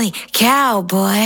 Holy cow, boy.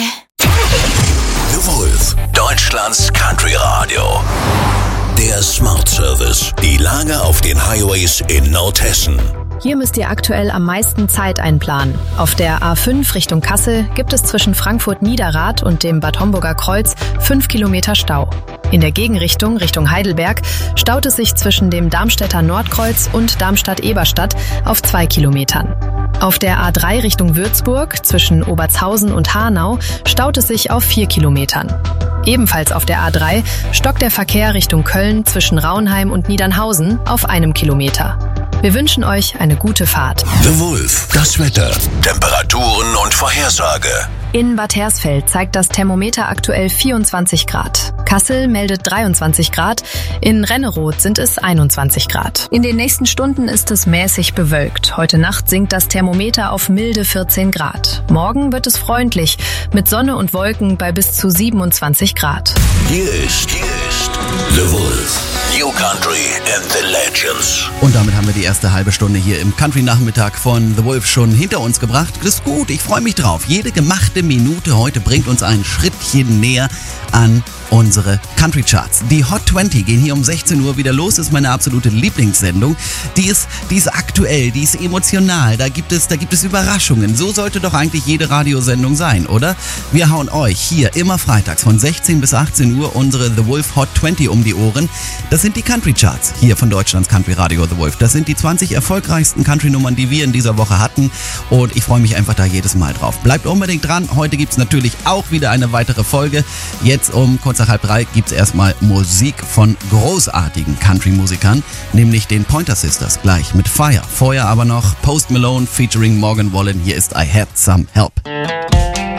The Wolf, Deutschlands Country Radio. Der Smart Service. Die Lage auf den Highways in Nordhessen. Hier müsst ihr aktuell am meisten Zeit einplanen. Auf der A5 Richtung Kassel gibt es zwischen Frankfurt-Niederrad und dem Bad Homburger Kreuz 5 Kilometer Stau. In der Gegenrichtung, Richtung Heidelberg, staut es sich zwischen dem Darmstädter Nordkreuz und Darmstadt-Eberstadt auf 2 Kilometern. Auf der A3 Richtung Würzburg, zwischen Obertshausen und Hanau, staut es sich auf 4 Kilometern. Ebenfalls auf der A3 stockt der Verkehr Richtung Köln zwischen Raunheim und Niedernhausen auf 1 Kilometer. Wir wünschen euch eine gute Fahrt. The Wolf, das Wetter, Temperaturen und Vorhersage. In Bad Hersfeld zeigt das Thermometer aktuell 24 Grad. Kassel meldet 23 Grad, in Renneroth sind es 21 Grad. In den nächsten Stunden ist es mäßig bewölkt. Heute Nacht sinkt das Thermometer auf milde 14 Grad. Morgen wird es freundlich, mit Sonne und Wolken bei bis zu 27 Grad. Hier ist The Wolf, New Country and the Legends. Und damit haben wir die erste halbe Stunde hier im Country-Nachmittag von The Wolf schon hinter uns gebracht. Das ist gut, ich freue mich drauf. Jede gemachte Minute heute bringt uns ein Schrittchen näher an unsere Country Charts. Die Hot 20 gehen hier um 16 Uhr wieder los. Das ist meine absolute Lieblingssendung. Die ist aktuell, die ist emotional. Da gibt es Überraschungen. So sollte doch eigentlich jede Radiosendung sein, oder? Wir hauen euch hier immer freitags von 16 bis 18 Uhr unsere The Wolf Hot 20 um die Ohren. Das sind die Country Charts hier von Deutschlands Country Radio The Wolf. Das sind die 20 erfolgreichsten Country-Nummern, die wir in dieser Woche hatten. Und ich freue mich einfach da jedes Mal drauf. Bleibt unbedingt dran. Heute gibt es natürlich auch wieder eine weitere Folge. Jetzt um kurz nach 2:30 gibt es erstmal Musik von großartigen Country-Musikern, nämlich den Pointer Sisters, gleich mit Fire. Vorher aber noch Post Malone featuring Morgan Wallen. Hier ist I Had Some Help.